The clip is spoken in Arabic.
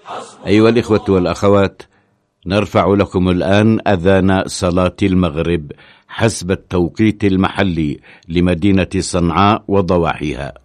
أيها الإخوة والأخوات، نرفع لكم الآن أذان صلاة المغرب حسب التوقيت المحلي لمدينة صنعاء وضواحيها.